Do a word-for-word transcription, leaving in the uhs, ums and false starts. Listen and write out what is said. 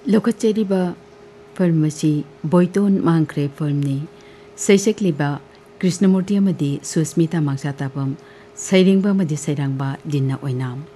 ꯂꯧꯈꯠꯆꯔꯤꯕ film ꯑꯁꯤ ꯕꯣꯏꯇꯣꯟ ꯃꯥꯡꯈ꯭ꯔꯦ ꯐꯤꯜꯝꯅꯤ꯫ ꯁꯩꯁꯛꯂꯤꯕ ꯀ꯭ꯔꯤꯁꯅꯃꯨꯔꯇꯤ ꯑꯃꯗꯤ ꯁꯨꯁꯃꯤꯇꯥ ꯃꯥꯛꯆꯥꯇꯥꯕꯝ, ꯁꯩꯔꯦꯡꯕ ꯑꯃꯗꯤ ꯁꯩꯔꯥꯡꯕ ꯂꯤꯟꯅ ꯑꯣꯏꯅꯥꯝ꯫